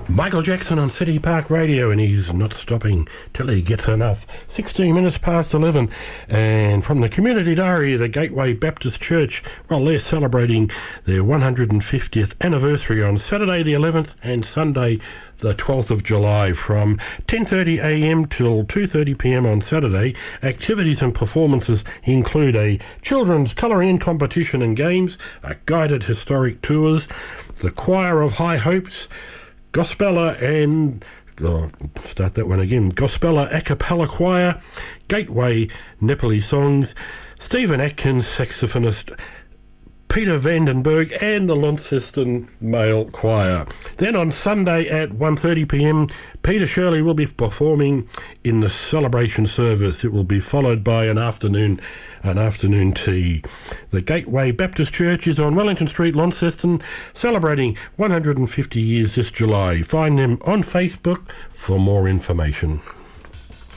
Michael Jackson on City Park Radio, and he's not stopping till he gets enough. 16 minutes past 11, and from the Community Diary, the Gateway Baptist Church, well, they're celebrating their 150th anniversary on Saturday the 11th and Sunday the 12th of July from 10:30am till 2:30pm on Saturday. Activities and performances include a children's colouring competition and games, a guided historic tours, the Choir of High Hopes, Gospela Gospela a cappella choir, Gateway Nepali songs, Stephen Atkins saxophonist, Peter Vandenberg and the Launceston Male Choir. Then on Sunday at 1:30pm, Peter Shirley will be performing in the celebration service. It will be followed by an afternoon tea. The Gateway Baptist Church is on Wellington Street, Launceston, celebrating 150 years this July. Find them on Facebook for more information.